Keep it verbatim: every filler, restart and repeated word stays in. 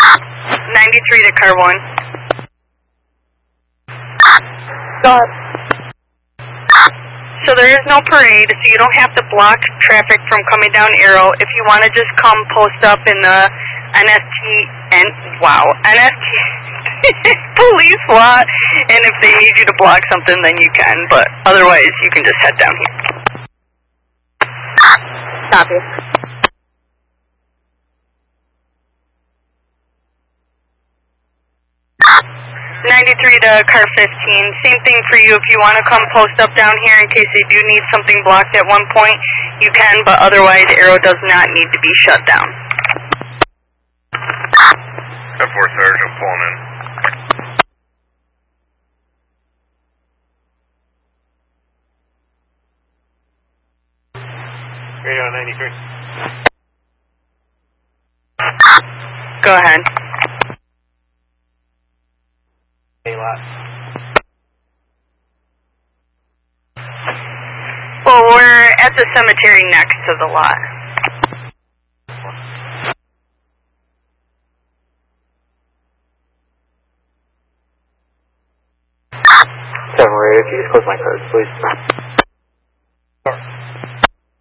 ninety-three to car one. Got. So there is no parade, so you don't have to block traffic from coming down Arrow. If you want to just come post up in the N S T, and wow, N S T police lot, and if they need you to block something, then you can, but otherwise you can just head down here. Copy. ninety-three to car fifteen, same thing for you. If you want to come post up down here in case they do need something blocked at one point, you can, but otherwise Arrow does not need to be shut down. ten four Sergeant pulling in. Radio ninety-three. Go ahead. A-lot. Well, we're at the cemetery next to the lot. Seven Radio, can you just close my cards, please?